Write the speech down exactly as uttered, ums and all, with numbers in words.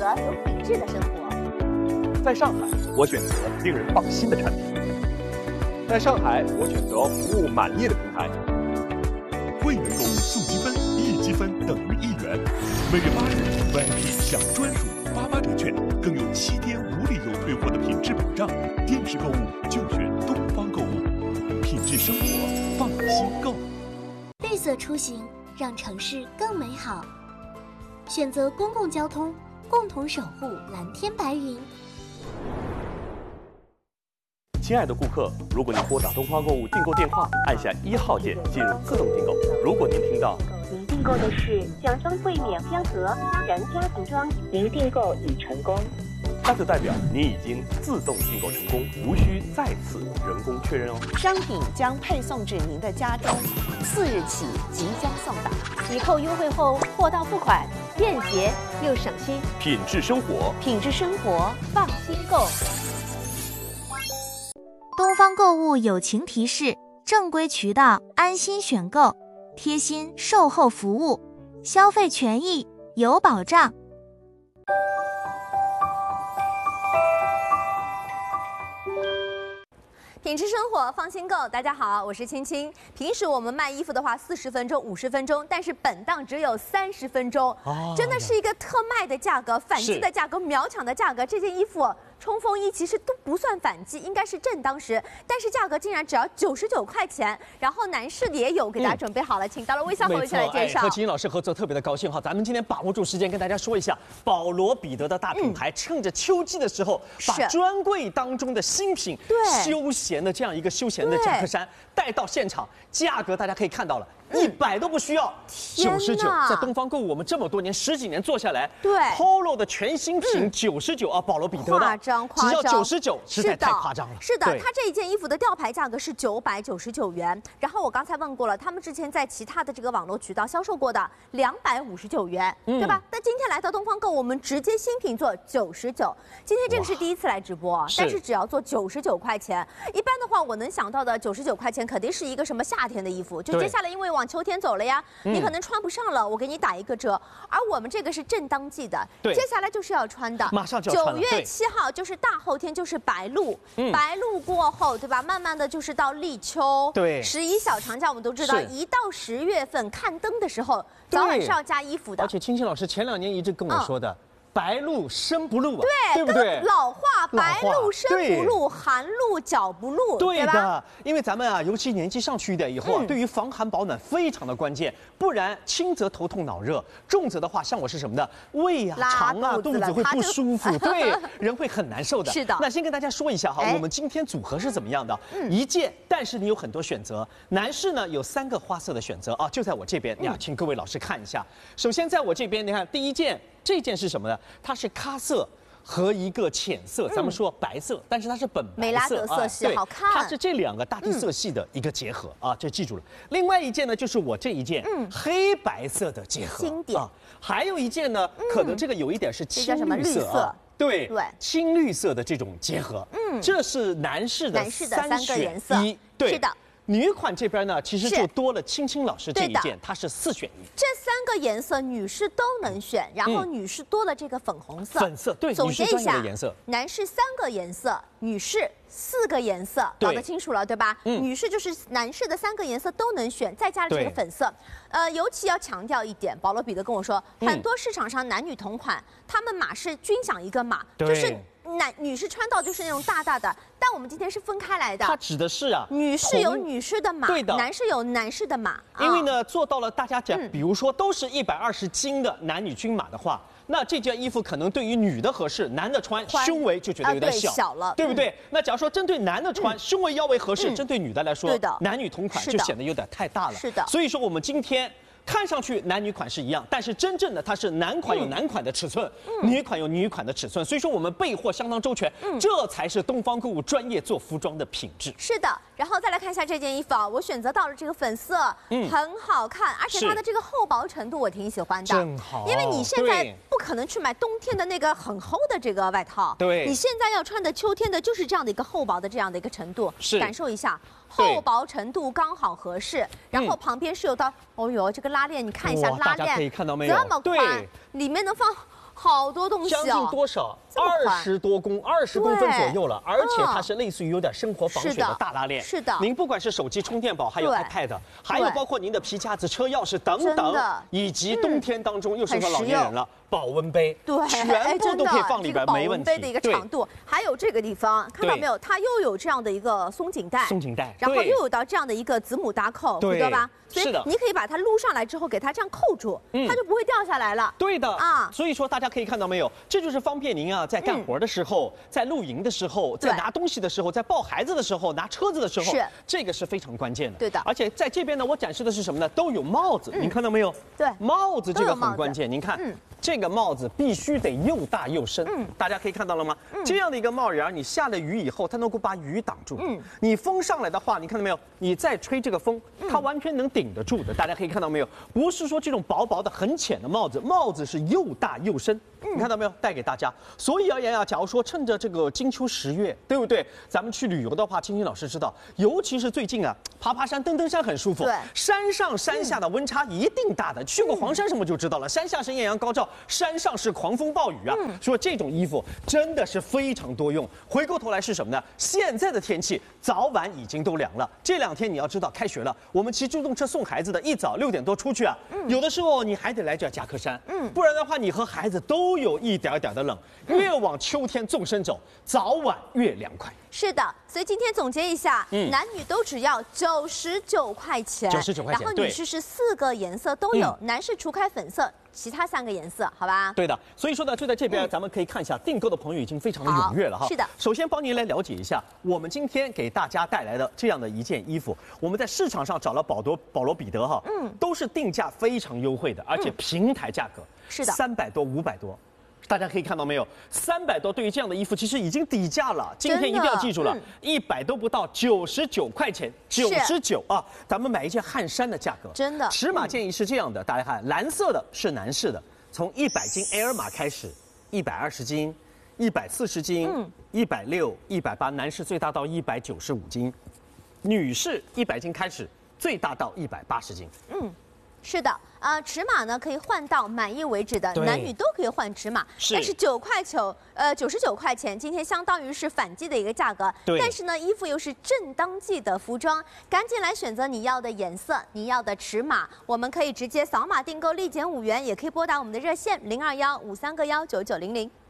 择有品质的生活。 在上海，我选择令人放心的产品。在上海，我选择服务满意的平台。 会员购物送积分，一积分等于一元。每月八日 V I P 享专属八八折券，更有七天无理由退货的品质保障。电视购物就选东方购物，品质生活，放心购。 绿色出行，让城市更美好。选择公共交通，共同守护蓝天白云。 亲爱的顾客，如果您拨打东方购物订购电话，按下一号键进入自动订购。如果您听到您订购的是奖妆柜免香盒私人家庭装，您订购已成功， 那就代表您已经自动订购成功，无需再次人工确认哦。 商品将配送至您的家中，次日起即将送达。抵扣优惠后，货到付款，便捷又省心。 品质生活， 品质生活，放心购。 东方购物友情提示：正规渠道安心选购，贴心售后服务，消费权益有保障。 品质生活，放心购。大家好，我是青青。平时我们卖衣服的话，四十分钟、五十分钟，但是本档只有三十分钟，哦、真的是一个特卖的价格，反击的价格，秒抢的价格。这件衣服冲锋衣其实都不算反击，应该是正当时，但是价格竟然只要九十九块钱。然后男士的也有，给大家准备好了，嗯、请到了微笑和我一起来介绍。 和秦英老师合作特别的高兴哈，咱们今天把握住时间跟大家说一下，保罗彼得的大品牌，嗯、趁着秋季的时候，把专柜当中的新品，对，休闲的这样一个休闲的夹克衫带到现场，价格大家可以看到了。一百都不需要，九十九，在东方购物我们这么多年十几年做下来， 对 ，Polo 的全新品九十九啊，保罗彼得的夸张夸张， 只要九十九，实在太夸张了。 是的，它这一件衣服的吊牌价格是九百九十九元，然后我刚才问过了，他们之前在其他的这个网络渠道销售过的两百五十九元，嗯、对吧？但今天来到东方购，我们直接新品做九十九。今天这个是第一次来直播，但是只要做九十九块钱。一般的话，我能想到的九十九块钱肯定是一个什么夏天的衣服，就接下来因为往秋天走了呀，你可能穿不上了，我给你打一个折。而我们这个是正当季的，接下来就是要穿的， 马上就要穿了。 九月七号就是大后天，就是白露，嗯、白露过后，对吧？慢慢的就是到立秋， 对， 十一小长假我们都知道，一到十月份看灯的时候，早晚是要加衣服的。 而且青青老师前两年一直跟我说的。嗯白露生不露啊， 对， 对不对？ 老话，白露生不露，寒露脚不露， 对的。因为咱们啊，尤其年纪上去一点以后啊， 嗯、 对于防寒保暖非常的关键，不然轻则头痛脑热，重则的话，像我是什么的，胃啊、肠啊、肚子会不舒服，对，人会很难受的。 是的。 那先跟大家说一下哈，我们今天组合是怎么样的？嗯、一件，但是你有很多选择。男士呢有三个花色的选择啊，就在我这边呀，请各位老师看一下。首先在我这边，你看第一件。这件是什么呢？它是咖色和一个浅色，咱们说白色，嗯、但是它是本白色， 美拉德色系， 啊、 好看。 它是这两个大地色系的一个结合、嗯、啊，这记住了。另外一件呢，就是我这一件、嗯、黑白色的结合， 经典啊。 还有一件呢，嗯、可能这个有一点是青绿色啊。对对， 青绿色的这种结合，嗯，这是男士的男士的三个颜色， 对， 是的。 女款这边呢，其实就多了青青老师这一件，它是四选一。 这三个颜色女士都能选，然后女士多了这个粉红色。 粉色，对， 总结一下， 颜色。 男士三个颜色，女士四个颜色，搞得清楚了，对吧？嗯、女士就是男士的三个颜色都能选，再加了这个粉色。呃，尤其要强调一点，保罗彼得跟我说，嗯、很多市场上男女同款，他们码是均享一个码，就是。男女士穿到就是那种大大的，但我们今天是分开来的。 它指的是啊， 女士有女士的码， 对的， 男士有男士的码。 因为呢，做到了大家讲，比如说都是一百二十斤的男女均码的话，那这件衣服可能对于女的合适，男的穿胸围就觉得有点小， 啊、小了， 对不对？嗯、那假如说针对男的穿、嗯、胸围腰围合适，嗯、针对女的来说， 对的， 男女同款就显得有点太大了。 是的， 所以说我们今天。看上去男女款是一样，但是真正的它是男款有男款的尺寸，嗯、女款有女款的尺寸，所以说我们备货相当周全，嗯、这才是东方购物专业做服装的品质。 是的，然后再来看一下这件衣服啊，我选择到了这个粉色，嗯、很好看，而且它的这个厚薄程度我挺喜欢的， 正好。 因为你现在不可能去买冬天的那个很厚的这个外套， 对， 你现在要穿的秋天的就是这样的一个厚薄的这样的一个程度， 是感受一下。厚薄程度刚好合适，然后旁边是有到，哦呦，这个拉链你看一下，拉链可以看到没有？ 这么宽，里面能放好多东西哦， 将近多少？二十多公，二十公分左右了，而且它是类似于有点生活防水的大拉链。 是的， 您不管是手机充电宝，还有 iPad， 还有包括您的皮夹子、车钥匙等等，以及冬天当中又适合老年人了。保温杯， 对， 全部都可以放里边，没问题。 保温杯的一个长度，还有这个地方，看到没有？它又有这样的一个松紧带， 松紧带， 然后又有到这样的一个子母搭扣，对吧？所以你可以把它撸上来之后，给它这样扣住，它就不会掉下来了。 对的啊，所以说大家可以看到没有，这就是方便您啊，在干活的时候，在露营的时候，在拿东西的时候，在抱孩子的时候，拿车子的时候， 是这个是非常关键的。 对的， 而且在这边呢，我展示的是什么呢？都有帽子，您看到没有？ 对， 帽子这个很关键，您看。这个帽子必须得又大又深，嗯，大家可以看到了吗？嗯，这样的一个帽檐，你下了雨以后，它能够把雨挡住。嗯，你风上来的话，你看到没有？你再吹这个风，它完全能顶得住的。大家可以看到没有？不是说这种薄薄的、很浅的帽子，帽子是又大又深。你看到没有？带给大家。所以而言啊，假如说趁着这个金秋十月，对不对？咱们去旅游的话，青青老师知道，尤其是最近啊，爬爬山、登登山很舒服。对，山上山下的温差一定大的。去过黄山什么就知道了，山下是艳阳高照，山上是狂风暴雨啊。所以这种衣服真的是非常多用。回过头来是什么呢？现在的天气早晚已经都凉了。这两天你要知道，开学了，我们骑助动车送孩子的，一早六点多出去啊，有的时候你还得来点夹克衫，嗯，不然的话，你和孩子都有一点点的冷。越往秋天纵深走，早晚越凉快。 是的，所以今天总结一下，嗯、男女都只要九十九块钱， 九十九块钱， 然后女士是四个颜色都有，嗯、男士除开粉色，其他三个颜色，好吧？ 对的，所以说呢，就在这边，嗯、咱们可以看一下订购的朋友已经非常的踊跃了哈。 是的， 首先帮您来了解一下，我们今天给大家带来的这样的一件衣服，我们在市场上找了保罗保罗彼得哈，嗯，都是定价非常优惠的，而且平台价格， 是的， 三百多、五百多。大家可以看到没有，三百多对于这样的衣服其实已经底价了。今天一定要记住了，一百、嗯、都不到，九十九块钱，九十九啊！咱们买一件汗衫的价格， 真的。 尺码建议是这样的，嗯、大家看，蓝色的是男士的，从一百斤 Air 码开始，一百二十斤，一百四十斤，一百六、一百八，男士最大到一百九十五斤，女士一百斤开始，最大到一百八十斤。嗯。 是的，呃，尺码呢可以换到满意为止的，男女都可以换尺码。是，但是九块九，呃，九十九块钱，今天相当于是反季的一个价格。对。但是呢，衣服又是正当季的服装，赶紧来选择你要的颜色，你要的尺码，我们可以直接扫码订购，立减五元，也可以拨打我们的热线零二幺五三个幺九九零零。